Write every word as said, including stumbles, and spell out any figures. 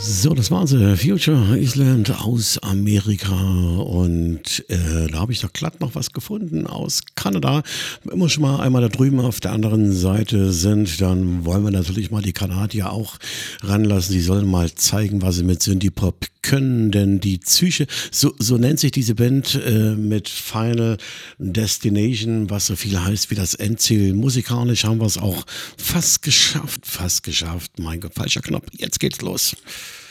So, das war sie. Future Island aus Amerika. Und äh, da habe ich doch glatt noch was gefunden aus Kanada. Wenn wir schon mal einmal da drüben auf der anderen Seite sind, dann wollen wir natürlich mal die Kanadier auch ranlassen. Die sollen mal zeigen, was sie mit Synthie-Pop können. Denn die Psyche, so, so nennt sich diese Band äh, mit Final Destination, was so viel heißt wie das Endziel. Musikalisch haben wir es auch fast geschafft. Fast geschafft. Mein Gott, falscher Knopf. Jetzt geht's los.